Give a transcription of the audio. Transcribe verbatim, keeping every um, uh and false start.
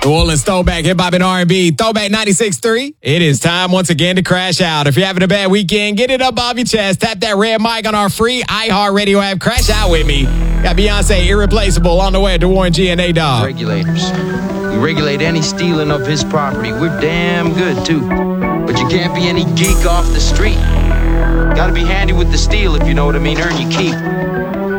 New Orleans throwback, hip hop and R and B, Throwback ninety-six point three. It is time once again to crash out. If you're having a bad weekend, get it up off your chest. Tap that red mic on our free iHeartRadio app. Crash out with me. Got Beyonce Irreplaceable on the way to Warren G and A-Dog. Regulators. We regulate any stealing of his property. We're damn good, too. But you can't be any geek off the street. Gotta be handy with the steel, if you know what I mean. Earn your keep.